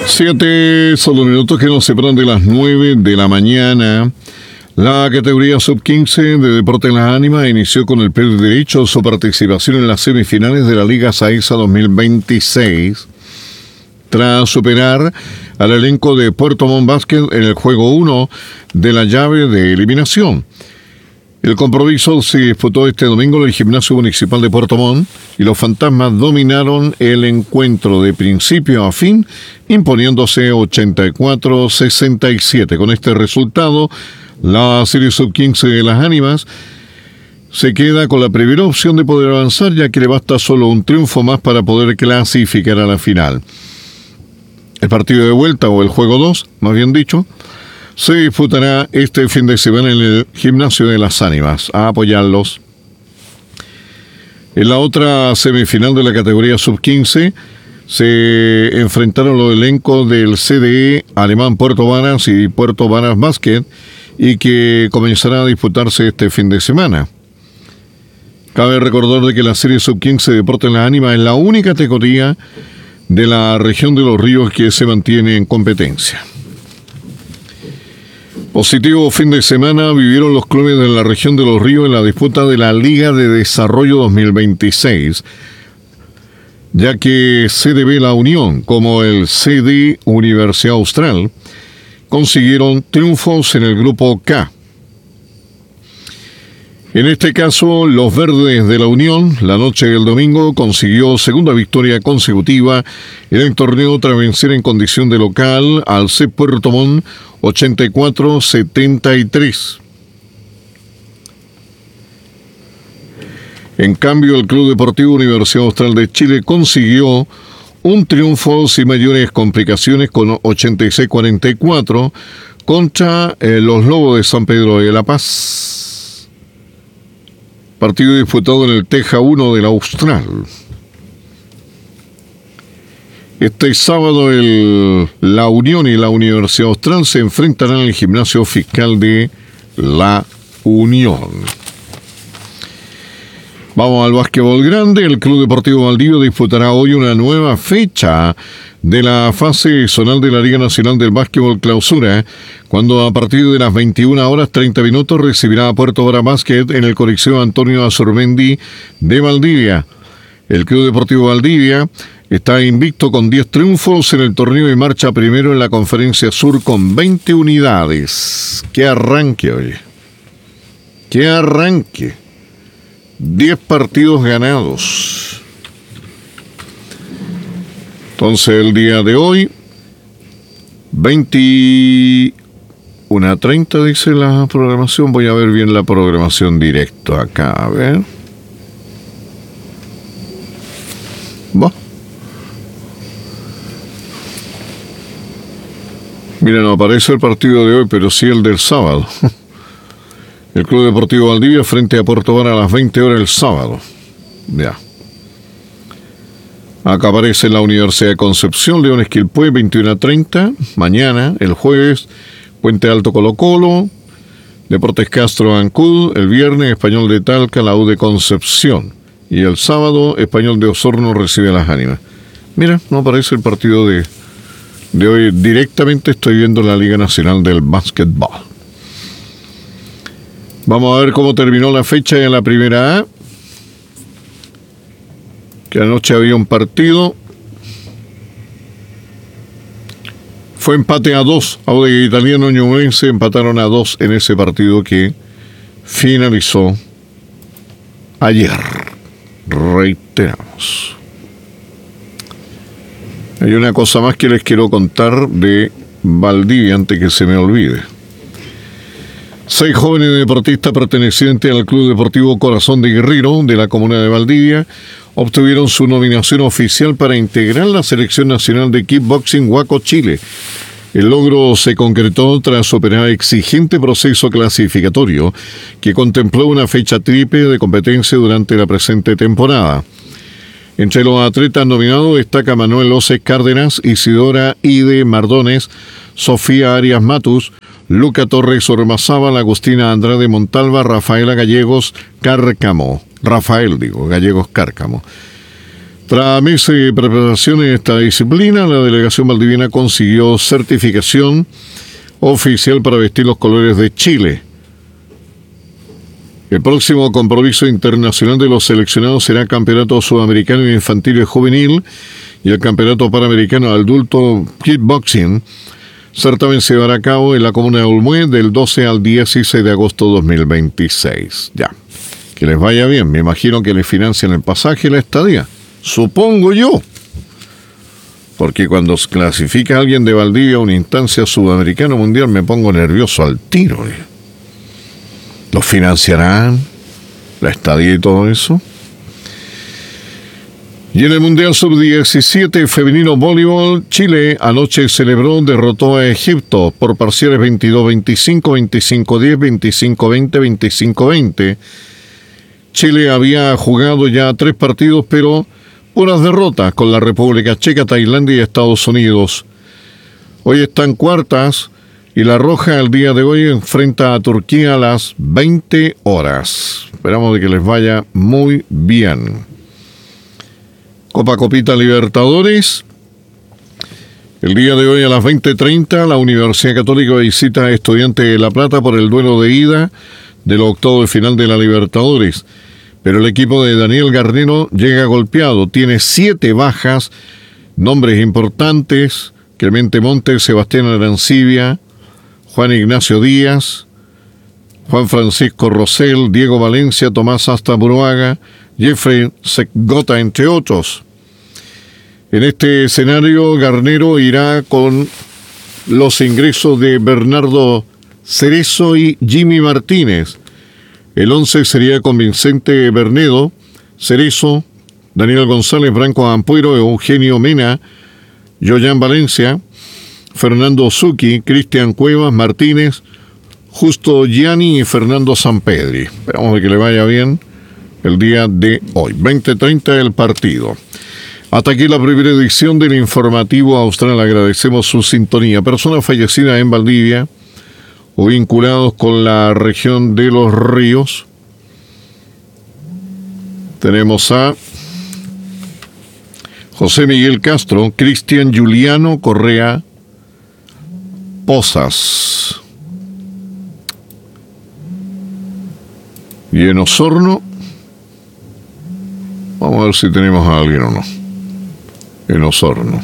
7 son los minutos que nos separan de las 9 de la mañana. La categoría sub-15 de Deportes Las Ánimas inició con el pie derecho su participación en las semifinales de la Liga Saesa 2026, tras superar al elenco de Puerto Montt Basket en el juego 1 de la llave de eliminación. El compromiso se disputó este domingo en el Gimnasio Municipal de Puerto Montt y los Fantasmas dominaron el encuentro de principio a fin, imponiéndose 84-67. Con este resultado, la serie sub-15 de Las Ánimas se queda con la primera opción de poder avanzar, ya que le basta solo un triunfo más para poder clasificar a la final. El partido de vuelta, o el juego 2, más bien dicho, se disputará este fin de semana en el Gimnasio de Las Ánimas. A apoyarlos. En la otra semifinal de la categoría sub-15 se enfrentaron los elencos del CDE Alemán Puerto Varas y Puerto Varas Basket, y que comenzará a disputarse este fin de semana. Cabe recordar de que la serie sub-15 de Deportes Las Ánimas es la única categoría de la región de Los Ríos que se mantiene en competencia. Positivo fin de semana vivieron los clubes de la región de Los Ríos en la disputa de la Liga de Desarrollo 2026, ya que CDB La Unión como el CD Universidad Austral consiguieron triunfos en el grupo K. En este caso, los verdes de La Unión, la noche del domingo, consiguió segunda victoria consecutiva en el torneo tras vencer en condición de local al C. Puerto Montt 84-73. En cambio, el Club Deportivo Universidad Austral de Chile consiguió un triunfo sin mayores complicaciones con 86-44 contra los Lobos de San Pedro de la Paz. Partido disputado en el Teja 1 de la Austral. Este sábado La Unión y la Universidad Austral se enfrentarán en el Gimnasio Fiscal de La Unión. Vamos al básquetbol grande. El Club Deportivo Valdivia disputará hoy una nueva fecha de la fase zonal de la Liga Nacional del Básquetbol Clausura, cuando a partir de las 21:30 recibirá a Puerto Varas Basket en el Coliseo Antonio Azurmendi de Valdivia. El Club Deportivo Valdivia está invicto con 10 triunfos en el torneo y marcha primero en la Conferencia Sur con 20 unidades. ¡Qué arranque, oye! ¡Qué arranque! 10 partidos ganados. Entonces, el día de hoy, 21:30 dice la programación. Voy a ver bien la programación directo acá, a ver. Va. Mira, no aparece el partido de hoy, pero sí el del sábado. El Club Deportivo Valdivia frente a Puerto Varas a las 20 horas el sábado. Ya. Acá aparece la Universidad de Concepción, Leones Quilpué, 21:30. Mañana, el jueves, Puente Alto Colo Colo, Deportes Castro Ancud. El viernes, Español de Talca, la U de Concepción. Y el sábado, Español de Osorno recibe a Las Ánimas. Mira, no aparece el partido de hoy. Directamente estoy viendo la Liga Nacional del Básquetbol. Vamos a ver cómo terminó la fecha en la primera A. Que anoche había un partido. Fue empate a 2. Audax Italiano y Ñublense empataron a 2 en ese partido que finalizó ayer. Reiteramos. Hay una cosa más que les quiero contar de Valdivia antes que se me olvide. 6 jóvenes deportistas pertenecientes al Club Deportivo Corazón de Guerrero de la comuna de Valdivia obtuvieron su nominación oficial para integrar la Selección Nacional de Kickboxing Huaco Chile. El logro se concretó tras superar exigente proceso clasificatorio que contempló una fecha triple de competencia durante la presente temporada. Entre los atletas nominados destaca Manuel Oces Cárdenas, Isidora Ide Mardones, Sofía Arias Matus, Luca Torres Ormazábal, Agustina Andrade Montalva, Rafael Gallegos Cárcamo. Tras meses de preparación en esta disciplina, la delegación valdiviana consiguió certificación oficial para vestir los colores de Chile. El próximo compromiso internacional de los seleccionados será el Campeonato Sudamericano Infantil y Juvenil y el Campeonato Panamericano Adulto Kickboxing. Certamen se llevará a cabo en la comuna de Olmué del 12 al 16 de agosto de 2026. Ya, que les vaya bien. Me imagino que les financian el pasaje y la estadía. Supongo yo. Porque cuando clasifica a alguien de Valdivia a una instancia sudamericana mundial me pongo nervioso al tiro. ¿Los financiarán? ¿La estadía y todo eso? Y en el Mundial Sub-17 Femenino Voleibol, Chile anoche celebró, derrotó a Egipto por parciales 22-25, 25-10, 25-20, 25-20. Chile había jugado ya 3 partidos, pero puras derrotas con la República Checa, Tailandia y Estados Unidos. Hoy están cuartas y la Roja el día de hoy enfrenta a Turquía a las 20 horas. Esperamos de que les vaya muy bien. Copita Libertadores. El día de hoy a las 20:30 la Universidad Católica visita a Estudiantes de La Plata por el duelo de ida del octavo de final de la Libertadores. Pero el equipo de Daniel Garnero llega golpeado. Tiene 7 bajas, nombres importantes: Clemente Montes, Sebastián Arancibia, Juan Ignacio Díaz, Juan Francisco Rosell, Diego Valencia, Tomás Astaburuaga, Jeffrey Segota, entre otros. En este escenario, Garnero irá con los ingresos de Bernardo Cerezo y Jimmy Martínez. El 11 sería con Vicente Bernedo, Cerezo, Daniel González, Branco Ampuero, Eugenio Mena, Yoyan Valencia, Fernando Zucchi, Cristian Cuevas, Martínez, Justo Gianni y Fernando Sampedri. Esperamos que le vaya bien el día de hoy. 20:30 el partido. Hasta aquí la primera edición del Informativo Austral. Agradecemos su sintonía. Personas fallecidas en Valdivia o vinculados con la región de Los Ríos. Tenemos a José Miguel Castro, Cristian Juliano Correa Pozas. Y en Osorno, vamos a ver si tenemos a alguien o no. En Osorno,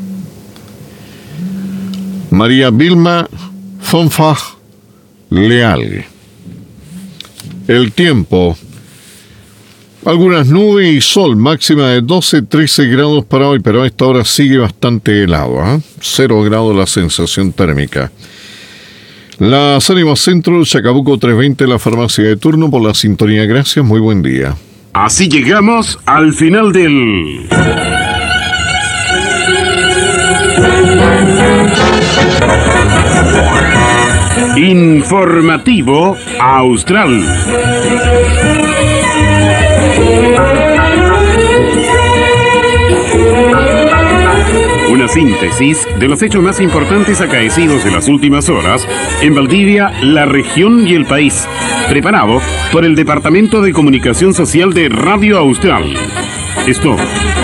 María Vilma Fonfach Leal. El tiempo: algunas nubes y sol, máxima de 12-13 grados para hoy, pero a esta hora sigue bastante helado, 0 grados la sensación térmica. Las Ánimas Centro, Chacabuco 320, la farmacia de turno, por la sintonía. Gracias, muy buen día. Así llegamos al final del Informativo Austral. Una síntesis de los hechos más importantes acaecidos en las últimas horas en Valdivia, la región y el país. Preparado por el Departamento de Comunicación Social de Radio Austral. Esto